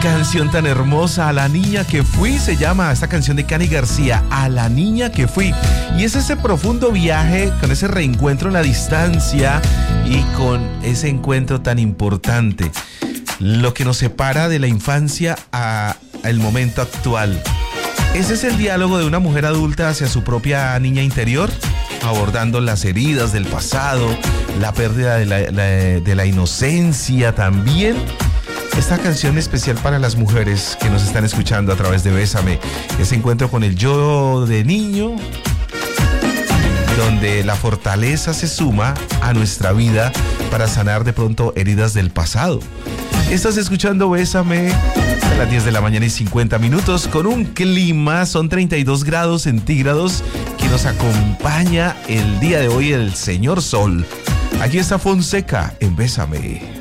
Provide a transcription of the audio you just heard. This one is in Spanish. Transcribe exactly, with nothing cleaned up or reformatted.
canción tan hermosa, A la niña que fui, se llama esta canción de Cani García, A la niña que fui. Y es ese profundo viaje con ese reencuentro en la distancia y con ese encuentro tan importante. Lo que nos separa de la infancia al momento actual. Ese es el diálogo de una mujer adulta hacia su propia niña interior, abordando las heridas del pasado, la pérdida de la, la, de la inocencia también. Esta canción especial para las mujeres que nos están escuchando a través de Bésame. Ese encuentro con el yo de niño, donde la fortaleza se suma a nuestra vida para sanar de pronto heridas del pasado. Estás escuchando Bésame a las diez de la mañana y cincuenta minutos con un clima, son treinta y dos grados centígrados, que nos acompaña el día de hoy el señor Sol. Aquí está Fonseca en Bésame.